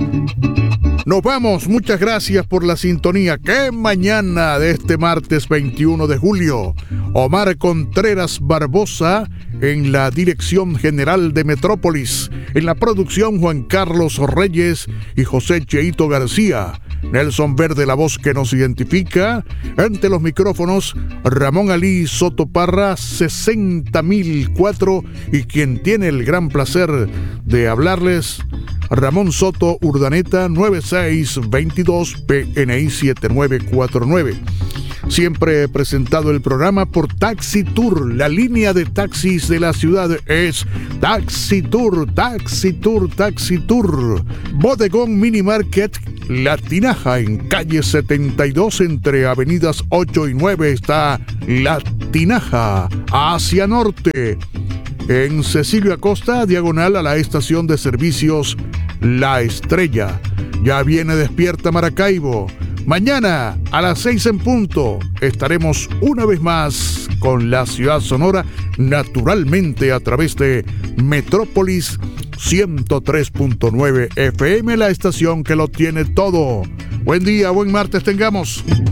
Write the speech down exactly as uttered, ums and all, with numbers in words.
Nos vamos, muchas gracias por la sintonía. ¡Qué mañana de este martes veintiuno de julio! Omar Contreras Barbosa en la dirección general de Metrópolis, en la producción Juan Carlos Reyes y José Cheito García. Nelson Verde, la voz que nos identifica. Ante los micrófonos, Ramón Alí Soto Parra, sesenta mil cuatro, y quien tiene el gran placer de hablarles, Ramón Soto Urdaneta, nueve seis veintidós, P N I siete nueve cuatro nueve. Siempre he presentado el programa por Taxi Tour. La línea de taxis de la ciudad es Taxi Tour, Taxi Tour, Taxi Tour. Bodegón Mini Market La Tinaja, en calle setenta y dos, entre avenidas ocho y nueve, está La Tinaja, hacia norte. En Cecilio Acosta, diagonal a la estación de servicios La Estrella. Ya viene Despierta Maracaibo. Mañana a las seis en punto estaremos una vez más con la ciudad sonora, naturalmente a través de Metrópolis ciento tres punto nueve F M, la estación que lo tiene todo. Buen día, buen martes tengamos.